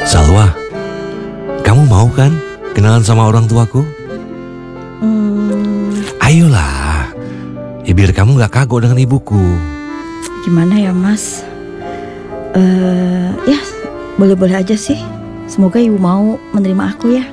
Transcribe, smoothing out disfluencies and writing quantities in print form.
Salwa, kamu mau kan kenalan sama orang tuaku? Ayolah, ya biar kamu gak kagok dengan ibuku. Gimana ya Mas? Ya boleh-boleh aja sih. Semoga ibu mau menerima aku ya.